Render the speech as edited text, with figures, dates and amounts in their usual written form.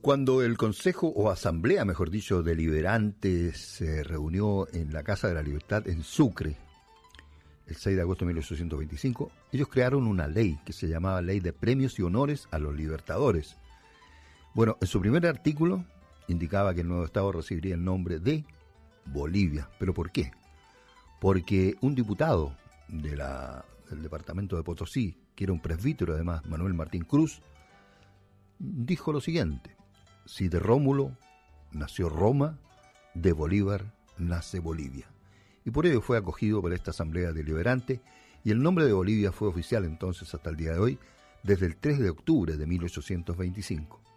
Cuando el Consejo, o Asamblea, mejor dicho, Deliberante se reunió en la Casa de la Libertad en Sucre, el 6 de agosto de 1825, ellos crearon una ley que se llamaba Ley de Premios y Honores a los Libertadores. Bueno, en su primer artículo indicaba que el nuevo Estado recibiría el nombre de Bolivia. ¿Pero por qué? Porque un diputado del departamento de Potosí, que era un presbítero además, Manuel Martín Cruz, dijo lo siguiente: si de Rómulo nació Roma, de Bolívar nace Bolivia. Y por ello fue acogido por esta Asamblea Deliberante, y el nombre de Bolivia fue oficial entonces hasta el día de hoy, desde el 3 de octubre de 1825.